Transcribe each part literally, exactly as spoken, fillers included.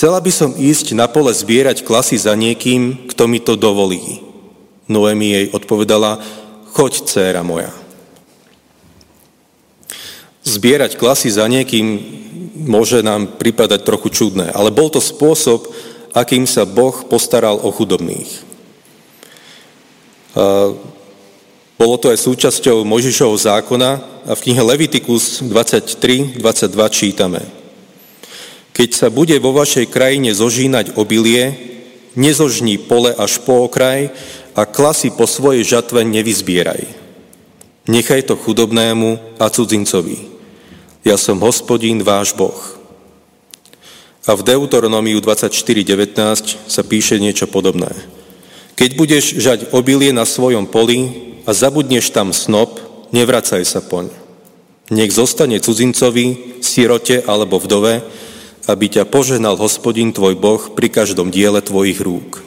Chcela by som ísť na pole zbierať klasy za niekým, kto mi to dovolí. Noemi jej odpovedala, choď, dcéra moja. Zbierať klasy za niekým môže nám pripadať trochu čudné, ale bol to spôsob, akým sa Boh postaral o chudobných. A bolo to aj súčasťou Mojžišovho zákona a v knihe Levitikus dvadsaťtri dvadsaťdva čítame: Keď sa bude vo vašej krajine zožínať obilie, nezožní pole až po okraj a klasy po svojej žatve nevyzbieraj. Nechaj to chudobnému a cudzincovi. Ja som Hospodín, váš Boh. A v Deuteronomiu dvadsaťštyri devätnásť sa píše niečo podobné. Keď budeš žať obilie na svojom poli a zabudneš tam snop, nevracaj sa poň. Nech zostane cudzincovi, sirote alebo vdove, aby ťa požehnal Hospodín tvoj Boh pri každom diele tvojich rúk.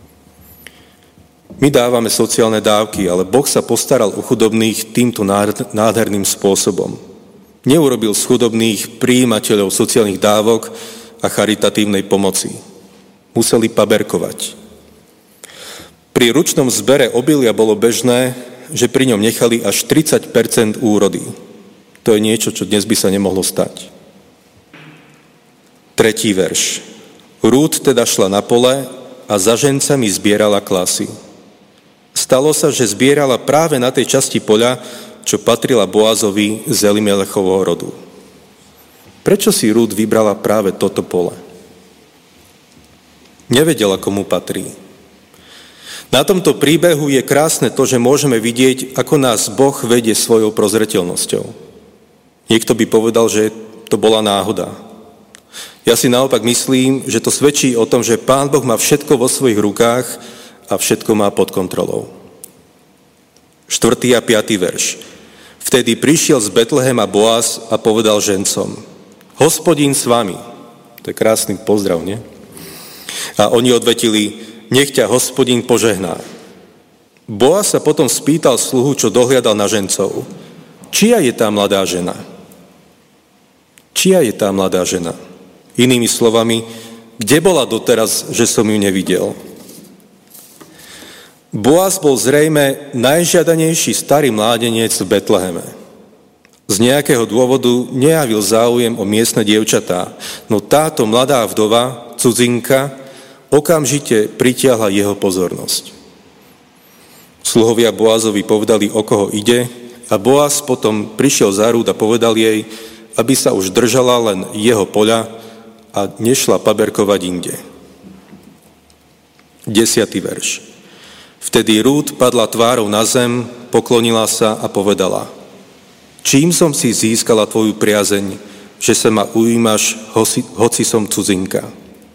My dávame sociálne dávky, ale Boh sa postaral o chudobných týmto nádherným spôsobom. Neurobil z chudobných prijímateľov sociálnych dávok a charitatívnej pomoci. Museli paberkovať. Pri ručnom zbere obilia bolo bežné, že pri ňom nechali až tridsať percent úrody. To je niečo, čo dnes by sa nemohlo stať. Tretí verš. Rút teda šla na pole a za žencami zbierala klasy. Stalo sa, že zbierala práve na tej časti poľa, čo patrila Boazovi z Elimelechovho rodu. Prečo si Rút vybrala práve toto pole? Nevedela, komu patrí. Na tomto príbehu je krásne to, že môžeme vidieť, ako nás Boh vedie svojou prozreteľnosťou. Niekto by povedal, že to bola náhoda. Ja si naopak myslím, že to svedčí o tom, že Pán Boh má všetko vo svojich rukách a všetko má pod kontrolou. Štvrtý a piatý verš. Vtedy prišiel z Betlehema Boaz a povedal žencom: Hospodín s vami. To je krásny pozdrav, nie? A oni odvetili: Nech ťa Hospodín požehná. Boaz sa potom spýtal sluhu, čo dohliadal na žencov: Čia je tá mladá žena? Čia je tá mladá žena? Inými slovami, kde bola doteraz, že som ju nevidel? Boaz bol zrejme najžiadanejší starý mládenec v Betleheme. Z nejakého dôvodu nejavil záujem o miestne dievčatá, no táto mladá vdova, cudzinka, okamžite pritiahla jeho pozornosť. Sluhovia Boazovi povedali, o koho ide, a Boaz potom prišiel za Rút a povedal jej, aby sa už držala len jeho poľa a nešla paberkovať inde. Desiatý verš. Vtedy Rút padla tvárou na zem, poklonila sa a povedala: Čím som si získala tvoju priazeň, že sa ma ujímaš, hoci, hoci som cudzinka?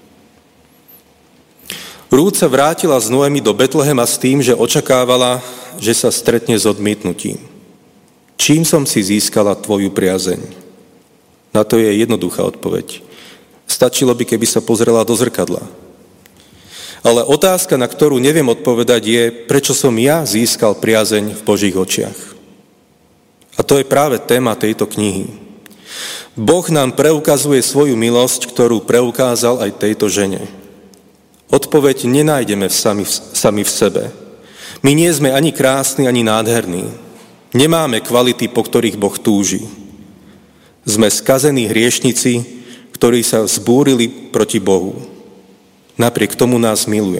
Rút sa vrátila z Noemi do Betlehema s tým, že očakávala, že sa stretne s odmietnutím. Čím som si získala tvoju priazeň? Na to je jednoduchá odpoveď. Stačilo by, keby sa pozrela do zrkadla. Ale otázka, na ktorú neviem odpovedať, je, prečo som ja získal priazeň v Božích očiach. A to je práve téma tejto knihy. Boh nám preukazuje svoju milosť, ktorú preukázal aj tejto žene. Odpoveď nenájdeme sami, sami v sebe. My nie sme ani krásni, ani nádherní. Nemáme kvality, po ktorých Boh túži. Sme skazení hriešnici, ktorí sa vzbúrili proti Bohu. Napriek tomu nás miluje.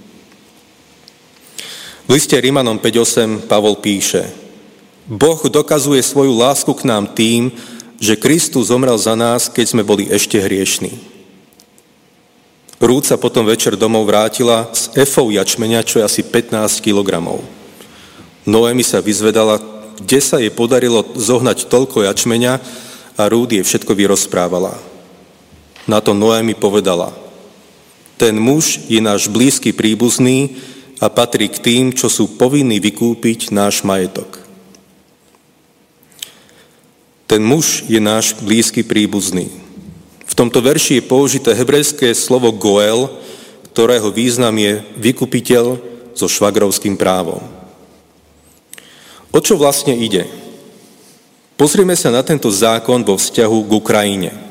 V liste Rimanom päť osem Pavol píše: Boh dokazuje svoju lásku k nám tým, že Kristus zomrel za nás, keď sme boli ešte hriešní. Rút sa potom večer domov vrátila s efou jačmeňa, čo je asi pätnásť kilogramov. Noemi sa vyzvedala, kde sa jej podarilo zohnať toľko jačmeňa, a Rút jej všetko vyrozprávala. Na to Noemi povedala: Ten muž je náš blízky príbuzný a patrí k tým, čo sú povinní vykúpiť náš majetok. Ten muž je náš blízky príbuzný. V tomto verši je použité hebrejské slovo goel, ktorého význam je vykupiteľ so švagrovským právom. O čo vlastne ide? Pozrime sa na tento zákon vo vzťahu k Ukrajine.